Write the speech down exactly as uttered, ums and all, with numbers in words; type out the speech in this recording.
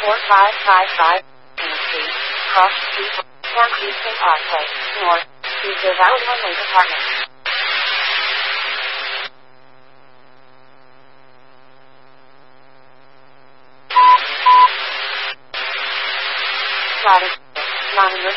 four five five five Main Street, Cross Street, San Cristian Arce, North, to the Valley Lake Apartments. Sliding. Lavender